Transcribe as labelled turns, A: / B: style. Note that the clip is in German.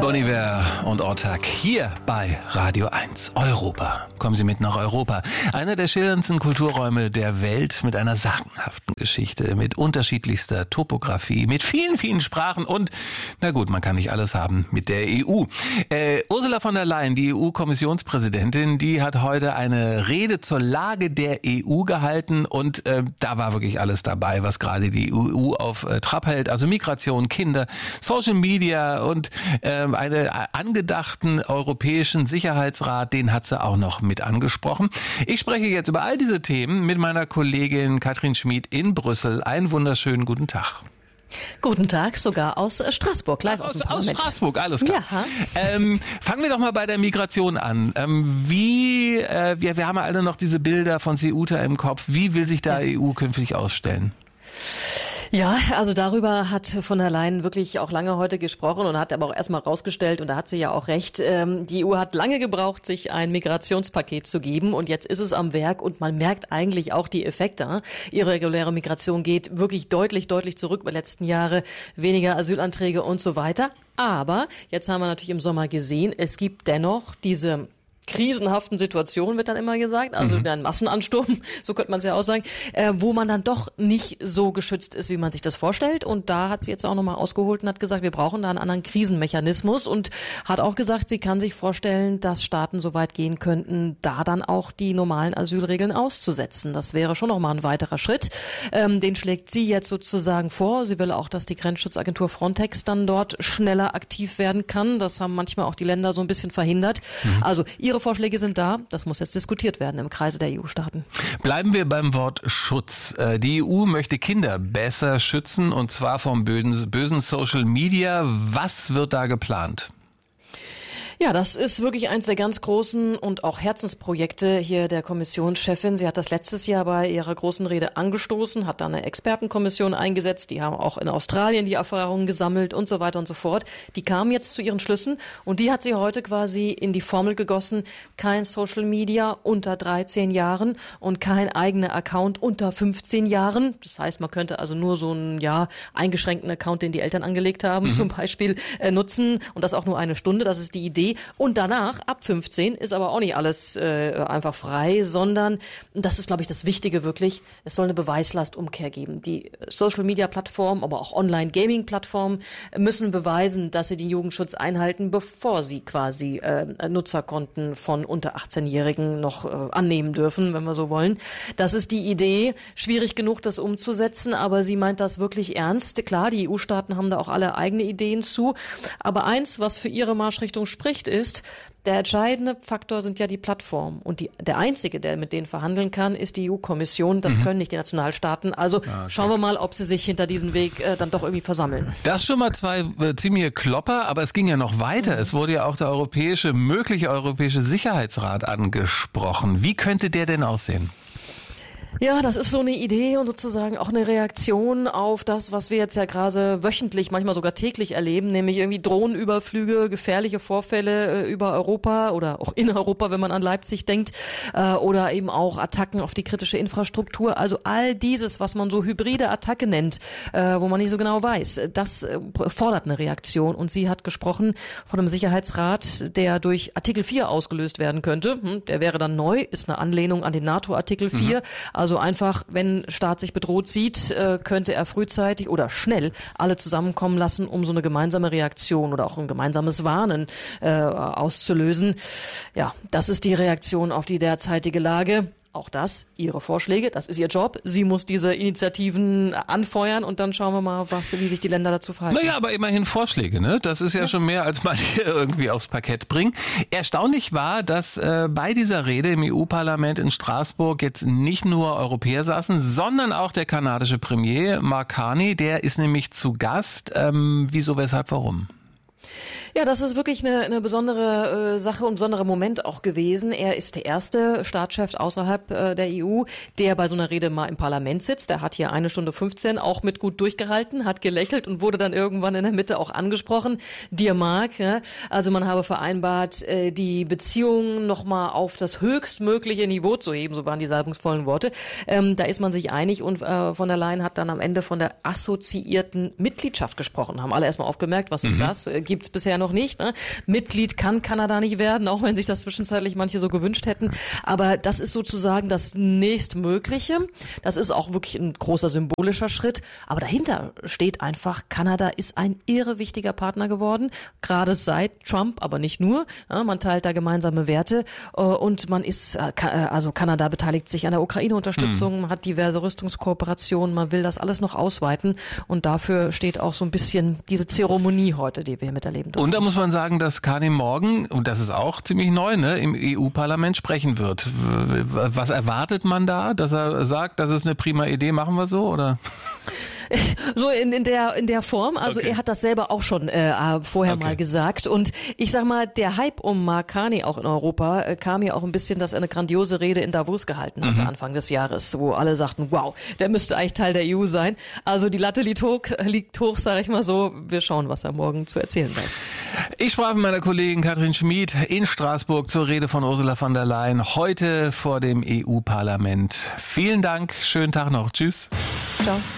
A: Bon Iver und Ortak hier bei Radio 1 Europa. Kommen Sie mit nach Europa. Einer der schillerndsten Kulturräume der Welt mit einer sagenhaften Geschichte, mit unterschiedlichster Topografie, mit vielen, vielen Sprachen und, na gut, man kann nicht alles haben, mit der EU. Ursula von der Leyen, die EU-Kommissionspräsidentin, die hat heute eine Rede zur Lage der EU gehalten und da war wirklich alles dabei, was gerade die EU auf Trab hält. Also Migration, Kinder, Social Media und einen angedachten europäischen Sicherheitsrat, den hat sie auch noch mit angesprochen. Ich spreche jetzt über all diese Themen mit meiner Kollegin Katrin Schmid in Brüssel. Einen wunderschönen guten Tag.
B: Guten Tag, sogar aus Straßburg, live aus dem Parlament.
A: Aus Straßburg, alles klar.
B: Ja.
A: Fangen wir doch mal bei der Migration an. Wir haben ja alle noch diese Bilder von Ceuta im Kopf. Wie will sich da EU künftig ausstellen?
B: Ja, also darüber hat von der Leyen wirklich auch lange heute gesprochen und hat aber auch erstmal rausgestellt, und da hat sie ja auch recht, die EU hat lange gebraucht, sich ein Migrationspaket zu geben, und jetzt ist es am Werk und man merkt eigentlich auch die Effekte. Irreguläre Migration geht wirklich deutlich zurück über die letzten Jahre, weniger Asylanträge und so weiter. Aber jetzt haben wir natürlich im Sommer gesehen, es gibt dennoch diese krisenhaften Situationen, wird dann immer gesagt, also ein Massenansturm, so könnte man es ja auch sagen, wo man dann doch nicht so geschützt ist, wie man sich das vorstellt. Und da hat sie jetzt auch nochmal ausgeholt und hat gesagt, wir brauchen da einen anderen Krisenmechanismus, und hat auch gesagt, sie kann sich vorstellen, dass Staaten so weit gehen könnten, da dann auch die normalen Asylregeln auszusetzen. Das wäre schon nochmal ein weiterer Schritt. Den schlägt sie jetzt sozusagen vor. Sie will auch, dass die Grenzschutzagentur Frontex dann dort schneller aktiv werden kann. Das haben manchmal auch die Länder so ein bisschen verhindert. Also ihre Vorschläge sind da. Das muss jetzt diskutiert werden im Kreise der EU-Staaten.
A: Bleiben wir beim Wort Schutz. Die EU möchte Kinder besser schützen, und zwar vom bösen Social Media. Was wird da geplant?
B: Ja, das ist wirklich eins der ganz großen und auch Herzensprojekte hier der Kommissionschefin. Sie hat das letztes Jahr bei ihrer großen Rede angestoßen, hat da eine Expertenkommission eingesetzt. Die haben auch in Australien die Erfahrungen gesammelt und so weiter und so fort. Die kamen jetzt zu ihren Schlüssen, und die hat sie heute quasi in die Formel gegossen. Kein Social Media unter 13 Jahren und kein eigener Account unter 15 Jahren. Das heißt, man könnte also nur so einen eingeschränkten Account, den die Eltern angelegt haben, zum Beispiel nutzen, und das auch nur eine Stunde. Das ist die Idee. Und danach, ab 15, ist aber auch nicht alles einfach frei, sondern, das ist, glaube ich, das Wichtige wirklich, es soll eine Beweislastumkehr geben. Die Social-Media-Plattformen, aber auch Online-Gaming-Plattformen müssen beweisen, dass sie den Jugendschutz einhalten, bevor sie quasi Nutzerkonten von unter 18-Jährigen noch annehmen dürfen, wenn wir so wollen. Das ist die Idee. Schwierig genug, das umzusetzen, aber sie meint das wirklich ernst. Klar, die EU-Staaten haben da auch alle eigene Ideen zu. Aber eins, was für ihre Marschrichtung spricht, ist, der entscheidende Faktor sind ja die Plattformen. Und der Einzige, der mit denen verhandeln kann, ist die EU-Kommission. Das können nicht die Nationalstaaten. Also schauen wir mal, ob sie sich hinter diesen Weg dann doch irgendwie versammeln.
A: Das schon mal zwei ziemliche Klopper, aber es ging ja noch weiter. Es wurde ja auch der mögliche europäische Sicherheitsrat angesprochen. Wie könnte der denn aussehen?
B: Ja, das ist so eine Idee und sozusagen auch eine Reaktion auf das, was wir jetzt ja gerade wöchentlich, manchmal sogar täglich erleben, nämlich irgendwie Drohnenüberflüge, gefährliche Vorfälle über Europa oder auch in Europa, wenn man an Leipzig denkt, oder eben auch Attacken auf die kritische Infrastruktur. Also all dieses, was man so hybride Attacke nennt, wo man nicht so genau weiß, das fordert eine Reaktion. Und sie hat gesprochen von einem Sicherheitsrat, der durch Artikel 4 ausgelöst werden könnte. Der wäre dann neu, ist eine Anlehnung an den NATO-Artikel 4. Also einfach, wenn Staat sich bedroht sieht, könnte er frühzeitig oder schnell alle zusammenkommen lassen, um so eine gemeinsame Reaktion oder auch ein gemeinsames Warnen auszulösen. Ja, das ist die Reaktion auf die derzeitige Lage. Auch das, ihre Vorschläge, das ist ihr Job. Sie muss diese Initiativen anfeuern, und dann schauen wir mal, wie sich die Länder dazu verhalten.
A: Naja, aber immerhin Vorschläge, ne? Das ist ja schon mehr, als man hier irgendwie aufs Parkett bringt. Erstaunlich war, dass bei dieser Rede im EU-Parlament in Straßburg jetzt nicht nur Europäer saßen, sondern auch der kanadische Premier Mark Carney, der ist nämlich zu Gast. Wieso, weshalb, warum?
B: Ja, das ist wirklich eine besondere Sache und ein besonderer Moment auch gewesen. Er ist der erste Staatschef außerhalb der EU, der bei so einer Rede mal im Parlament sitzt. Er hat hier 1 Stunde 15 auch mit gut durchgehalten, hat gelächelt und wurde dann irgendwann in der Mitte auch angesprochen. Dir Mark, ja? Also man habe vereinbart, die Beziehungen nochmal auf das höchstmögliche Niveau zu heben, so waren die salbungsvollen Worte. Da ist man sich einig, und von der Leyen hat dann am Ende von der assoziierten Mitgliedschaft gesprochen. Haben alle erstmal aufgemerkt, was ist das? Gibt's bisher noch noch nicht. Ne? Mitglied kann Kanada nicht werden, auch wenn sich das zwischenzeitlich manche so gewünscht hätten. Aber das ist sozusagen das nächstmögliche. Das ist auch wirklich ein großer symbolischer Schritt. Aber dahinter steht einfach, Kanada ist ein irre wichtiger Partner geworden, gerade seit Trump, aber nicht nur. Ja, man teilt da gemeinsame Werte und man ist, also Kanada beteiligt sich an der Ukraine-Unterstützung, man hat diverse Rüstungskooperationen, man will das alles noch ausweiten und dafür steht auch so ein bisschen diese Zeremonie heute, die wir miterleben dürfen.
A: Und da muss man sagen, dass Kani morgen, und das ist auch ziemlich neu, ne, im EU-Parlament sprechen wird. Was erwartet man da, dass er sagt, das ist eine prima Idee, machen wir so, oder?
B: So in der Form, also okay. Er hat das selber auch schon vorher mal gesagt und ich sag mal, der Hype um Mark Carney auch in Europa kam ja auch ein bisschen, dass er eine grandiose Rede in Davos gehalten hatte Anfang des Jahres, wo alle sagten, wow, der müsste eigentlich Teil der EU sein. Also die Latte liegt hoch, sage ich mal so. Wir schauen, was er morgen zu erzählen weiß.
A: Ich sprach mit meiner Kollegin Katrin Schmid in Straßburg zur Rede von Ursula von der Leyen heute vor dem EU-Parlament. Vielen Dank, schönen Tag noch. Tschüss.
B: Ciao.